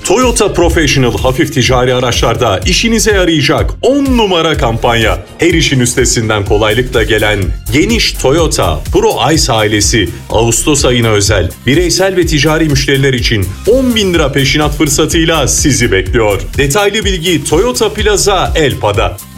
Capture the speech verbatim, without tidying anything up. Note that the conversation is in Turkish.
Toyota Professional hafif ticari araçlarda işinize yarayacak on numara kampanya. Her işin üstesinden kolaylıkla gelen geniş Toyota Pro Ice ailesi Ağustos ayına özel bireysel ve ticari müşteriler için on bin lira peşinat fırsatıyla sizi bekliyor. Detaylı bilgi Toyota Plaza Elpa'da.